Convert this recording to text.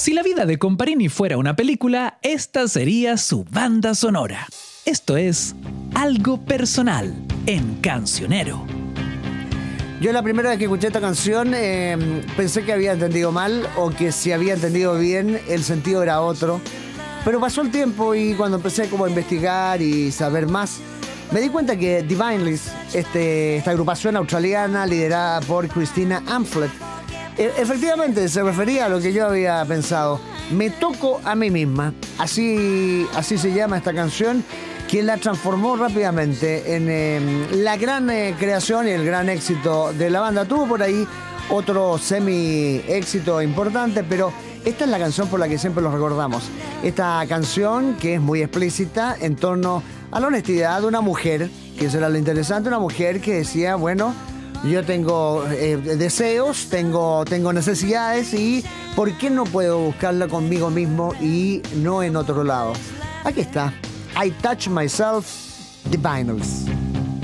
Si la vida de Comparini fuera una película, esta sería su banda sonora. Esto es Algo Personal en Cancionero. Yo la primera vez que escuché esta canción pensé que había entendido mal o que si había entendido bien el sentido era otro. Pero pasó el tiempo y cuando empecé como a investigar y saber más, me di cuenta que Divinyls, esta agrupación australiana liderada por Christina Amphlett, efectivamente se refería a lo que yo había pensado. Me toco a mí misma, así se llama esta canción, que la transformó rápidamente en la gran creación y el gran éxito de la banda. Tuvo por ahí otro semi-éxito importante, pero esta es la canción por la que siempre los recordamos. Esta canción que es muy explícita en torno a la honestidad de una mujer, que eso era lo interesante, una mujer que decía, bueno, yo tengo deseos, tengo necesidades y ¿por qué no puedo buscarla conmigo mismo y no en otro lado? Aquí está. I Touch Myself, Divinyls.